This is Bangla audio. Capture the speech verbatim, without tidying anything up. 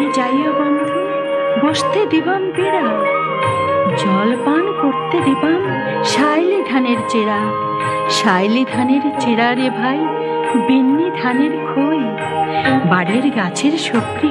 বাড়ি যাইও বন্ধু, বসতে দিবাম পেড়া, জল পান করতে দিবাম শাইলি ধানের চেরা। শাইলি ধানের চেরা রে ভাই, বিন্নি ধানের খই, বাড়ির গাছের সপরি